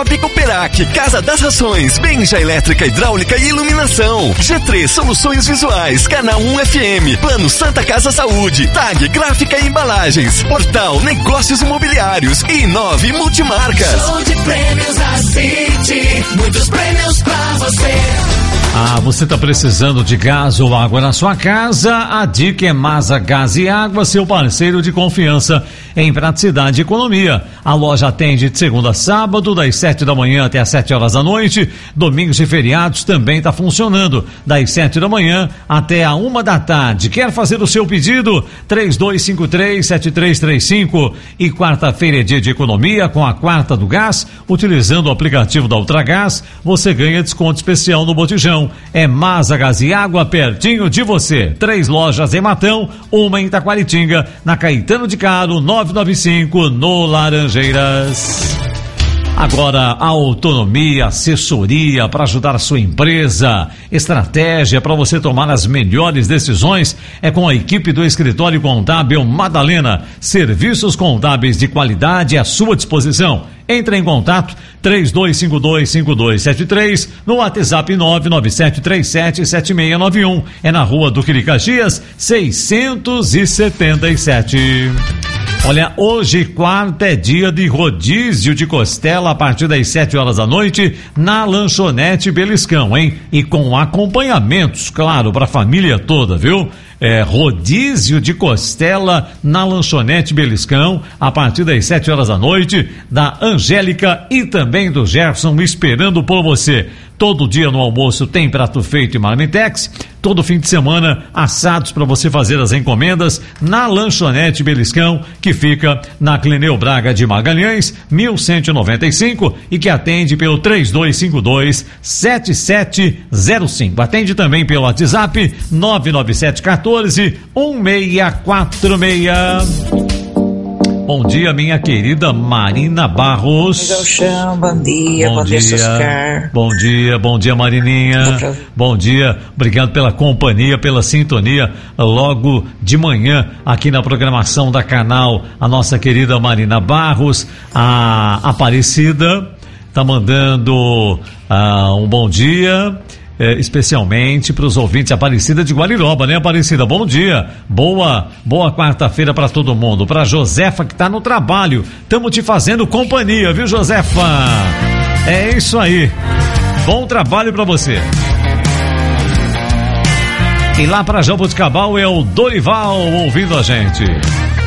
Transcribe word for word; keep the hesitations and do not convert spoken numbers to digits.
Shopping Cooperac, Casa das Rações, Benja Elétrica, Hidráulica e Iluminação. G três Soluções Visuais, Canal um F M, Plano Santa Casa Saúde, Tag Gráfica e Embalagens, Portal Negócios Imobiliários e Nove Multimarcas. Show de prêmios da City, muitos prêmios pra você. Ah, você tá precisando de gás ou água na sua casa? A dica é Masa Gás e Água, seu parceiro de confiança em praticidade e economia. A loja atende de segunda a sábado, das sete da manhã até as sete horas da noite. Domingos e feriados também está funcionando, das sete da manhã até a uma da tarde. Quer fazer o seu pedido? três dois cinco três, sete três três cinco. E quarta-feira é dia de economia com a quarta do gás. Utilizando o aplicativo da Ultragás, você ganha desconto especial no botijão. É Masa Gás e Água, pertinho de você. Três lojas em Matão, uma em Taquaritinga, na Caetano de Caro, novecentos e noventa e cinco, no Laranjeiras. Agora, autonomia, assessoria para ajudar a sua empresa, estratégia para você tomar as melhores decisões é com a equipe do Escritório Contábil Madalena. Serviços contábeis de qualidade à sua disposição. Entre em contato três dois cinco dois, cinco dois sete três, no WhatsApp nove nove sete três sete, sete seis nove um. É na Rua Duque de Caxias, seiscentos e setenta e sete. Olha, hoje, quarta, é dia de rodízio de costela a partir das sete horas da noite na Lanchonete Beliscão, hein? E com acompanhamentos, claro, para a família toda, viu? É, rodízio de costela na Lanchonete Beliscão a partir das sete horas da noite, da Angélica e também do Gerson, esperando por você. Todo dia no almoço tem prato feito e marmitex. Todo fim de semana, assados para você fazer as encomendas na Lanchonete Beliscão, que fica na Clineu Braga de Magalhães, mil cento e noventa e cinco, e que atende pelo três dois cinco dois, sete sete zero cinco. Atende também pelo WhatsApp nove nove sete um quatro, um seis quatro seis. Bom dia, minha querida Marina Barros. Galchão, bom dia, bom, bom dia, dia Oscar. Bom dia, bom dia, Marininha. Pra... Bom dia, obrigado pela companhia, pela sintonia logo de manhã aqui na programação da Canal. A nossa querida Marina Barros, a Aparecida, tá mandando uh, um bom dia. É, especialmente para os ouvintes. Aparecida de Guariroba, né, Aparecida? Bom dia, boa boa quarta-feira para todo mundo. Para Josefa, que tá no trabalho, estamos te fazendo companhia, viu, Josefa? É isso aí, bom trabalho para você. E lá para Jaboticabal é o Dorival ouvindo a gente.